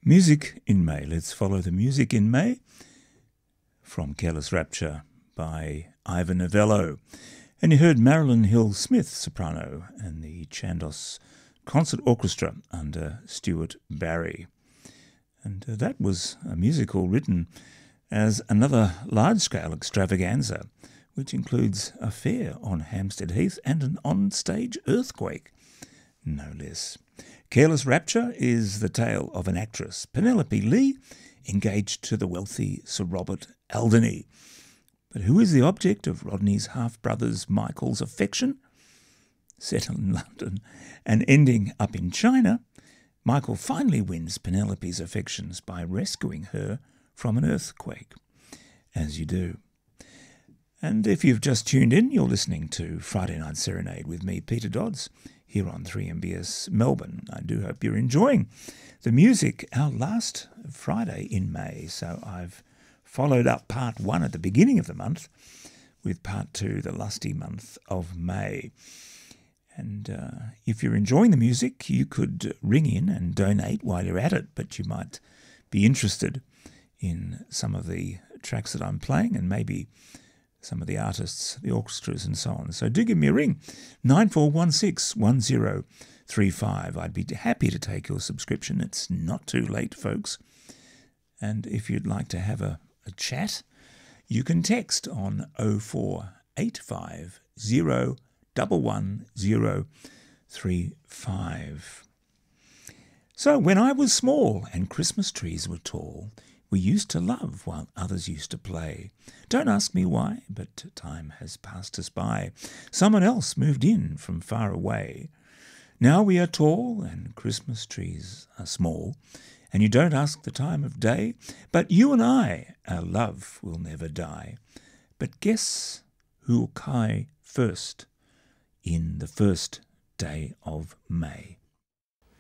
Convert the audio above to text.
Music in May. Let's follow the music in May from Careless Rapture by Ivor Novello. And you heard Marilyn Hill Smith, soprano, and the Chandos Concert Orchestra under Stuart Barry. And that was a musical written as another large-scale extravaganza, which includes a fair on Hampstead Heath and an on-stage earthquake, no less. Careless Rapture is the tale of an actress, Penelope Lee, engaged to the wealthy Sir Robert Alderney. But who is the object of Rodney's half-brother's Michael's affection? Set in London and ending up in China, Michael finally wins Penelope's affections by rescuing her from an earthquake, as you do. And if you've just tuned in, you're listening to Friday Night Serenade with me, Peter Dodds, here on 3MBS Melbourne. I do hope you're enjoying the music, our last Friday in May. So I've followed up part 1 at the beginning of the month with part 2, the lusty month of May. And if you're enjoying the music, you could ring in and donate while you're at it, but you might be interested in some of the tracks that I'm playing and maybe some of the artists, the orchestras and so on. So do give me a ring, 94161035. I'd be happy to take your subscription. It's not too late, folks. And if you'd like to have a chat, you can text on 0485 011035. So when I was small and Christmas trees were tall, we used to love while others used to play. Don't ask me why, but time has passed us by. Someone else moved in from far away. Now we are tall and Christmas trees are small, and you don't ask the time of day, but you and I, our love will never die. But guess who'll cry first in the first day of May?